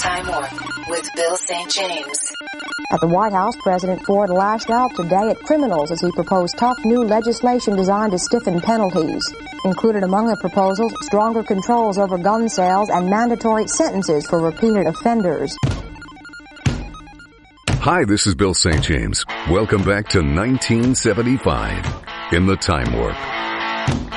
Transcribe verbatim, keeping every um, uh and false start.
Time Warp with Bill Saint James. At the White House, President Ford lashed out today at criminals as he proposed tough new legislation designed to stiffen penalties. Included among the proposals, stronger controls over gun sales and mandatory sentences for repeated offenders. Hi, this is Bill Saint James. Welcome back to nineteen seventy-five in the Time Warp.